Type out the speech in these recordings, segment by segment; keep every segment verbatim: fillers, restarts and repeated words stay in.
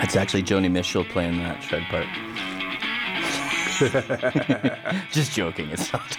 It's actually Joni Mitchell playing that shred part. Just joking, it's not.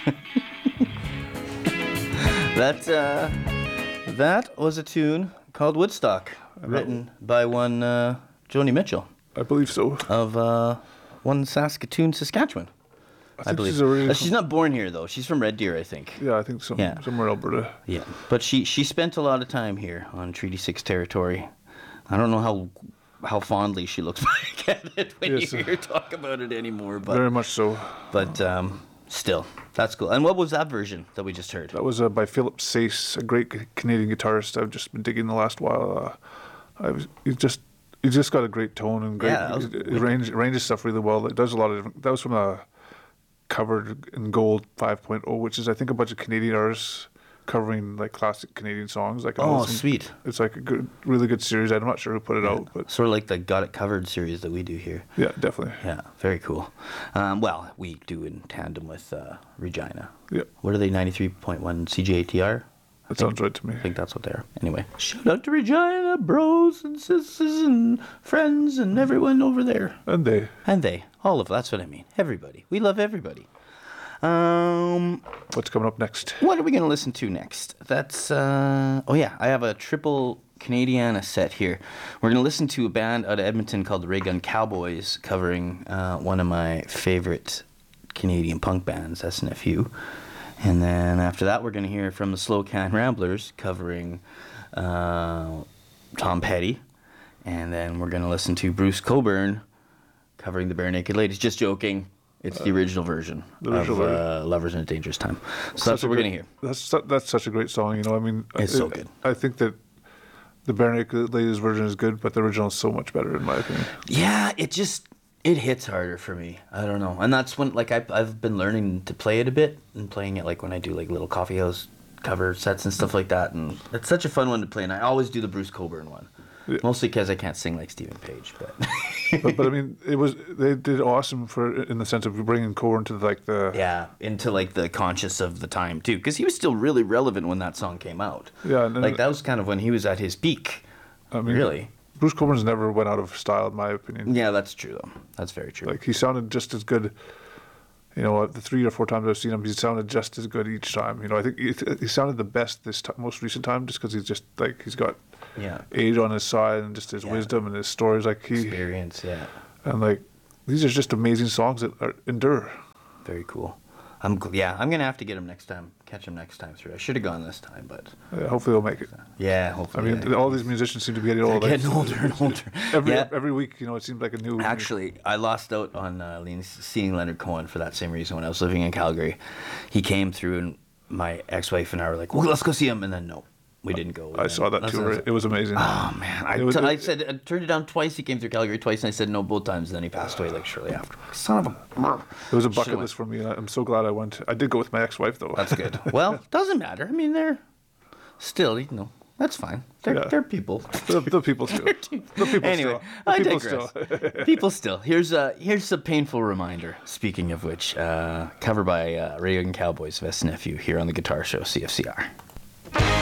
that uh, that was a tune called Woodstock, written by one uh, Joni Mitchell. I believe so. Of uh, one Saskatoon, Saskatchewan. I, think I believe. She's, originally uh, she's not born here though. She's from Red Deer, I think. Yeah, I think some, yeah. somewhere in Alberta. Yeah, but she she spent a lot of time here on Treaty Six territory. I don't know how how fondly she looks back at it when yes, you hear her talk about it anymore. But very much so. But um, still, that's cool. And what was that version that we just heard? That was uh, by Philip Sayce, a great Canadian guitarist. I've just been digging the last while. Uh, I was he just he just got a great tone and great Yeah, was, it, it range, ranges stuff really well. It does a lot of different. That was from a Covered in Gold five point oh, which is I think a bunch of Canadian artists covering like classic Canadian songs. Like oh, some, sweet! It's like a good, really good series. I'm not sure who put it yeah. out, but sort of like the Got It Covered series that we do here. Yeah, definitely. Yeah, very cool. Um, well, we do in tandem with uh, Regina. Yeah. What are they? ninety-three point one C J T R. That sounds right to me. I think that's what they are. Anyway, shout out to Regina, bros and sisters and friends and everyone over there. And they. And they. All of that's what I mean. Everybody. We love everybody. Um, What's coming up next? What are we going to listen to next? That's, uh, oh yeah, I have a triple Canadiana set here. We're going to listen to a band out of Edmonton called the Ray Gun Cowboys covering uh, one of my favorite Canadian punk bands, S N F U. And then after that, we're going to hear from the Slow Can Ramblers covering uh, Tom Petty. And then we're going to listen to Bruce Cockburn covering the Bare Naked Ladies. Just joking. It's the original version the original of version. uh, Lovers in a Dangerous Time. So Such that's what we're great, going to hear. That's su- that's such a great song, you know. I mean, It's it, so good. I think that the Bare Naked Ladies version is good, but the original is so much better, in my opinion. Yeah, it just, it hits harder for me. I don't know. And that's when, like, I've, I've been learning to play it a bit and playing it, like, when I do, like, little coffee house cover sets and stuff like that. And it's such a fun one to play. And I always do the Bruce Cockburn one. Yeah. Mostly because I can't sing like Stephen Page, but. but but I mean, it was they did awesome for in the sense of bringing Cockburn to like the yeah into like the conscious of the time too, because he was still really relevant when that song came out. Yeah, and, like that was kind of when he was at his peak. I mean, really, Bruce Cockburn's never went out of style, in my opinion. Yeah, that's true though. That's very true. Like he sounded just as good. You know, the three or four times I've seen him, he sounded just as good each time. You know, I think he, he sounded the best this t- most recent time, just because he's just like he's got. Yeah. Age on his side and just his yeah. wisdom and his stories, like he experience, yeah. And like these are just amazing songs that are, endure. Very cool. I'm yeah. I'm gonna have to get him next time. Catch him next time through. I should have gone this time, but yeah, hopefully they'll make it. Yeah, hopefully. I mean, yeah. all these musicians seem to be getting older. Getting like, older and older. Every yeah. every week, you know, it seems like a new. Actually, I lost out on uh, seeing Leonard Cohen for that same reason when I was living in Calgary. He came through, and my ex-wife and I were like, "Well, let's go see him," and then no. We didn't go. I saw that too. It was amazing. Oh man, I, was, t- I said I turned it down twice. He came through Calgary twice, and I said no both times. And then he passed away like shortly after. Son of a. It was a bucket list for me. I'm so glad I went. I did go with my ex-wife though. That's good. Well, doesn't matter. I mean, they're still, you know, that's fine. They're yeah. they're people. The, the people still. the people anyway, still. The I people digress. Still. People still. Here's a here's a painful reminder. Speaking of which, uh, cover by uh, Ray Gun Cowboys of S N F U here on the Guitar Show C F C R.